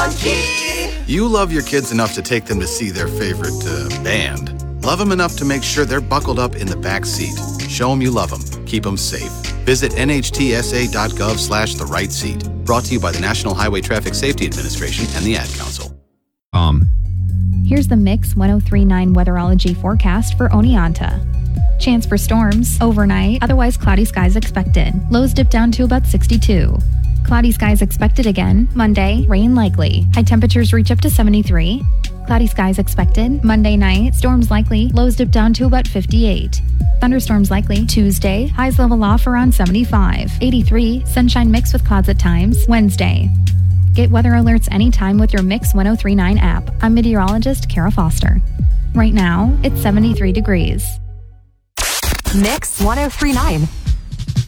Weatherology. You love your kids enough to take them to see their favorite band. Love them enough to make sure they're buckled up in the back seat. Show them you love them. Keep them safe. Visit nhtsa.gov/the right seat. Brought to you by the National Highway Traffic Safety Administration and the Ad Council. Here's the Mix 1039 Weatherology forecast for Oneonta. Chance for storms overnight, otherwise cloudy skies expected. Lows dip down to about 62. Cloudy skies expected again. Monday, rain likely. High temperatures reach up to 73. Cloudy skies expected. Monday night, storms likely. Lows dip down to about 58. Thunderstorms likely. Tuesday, highs level off around 75. 83, sunshine mixed with clouds at times. Wednesday. Get weather alerts anytime with your Mix 1039 app. I'm meteorologist Kara Foster. Right now, it's 73 degrees. Mix 1039.